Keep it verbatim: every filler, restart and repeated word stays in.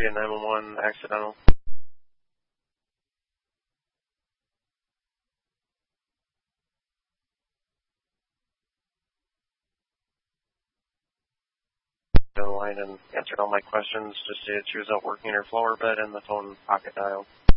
be a nine one one accidental. The line and answered all my questions. Just stated she was out working her flower bed and the phone pocket dialed.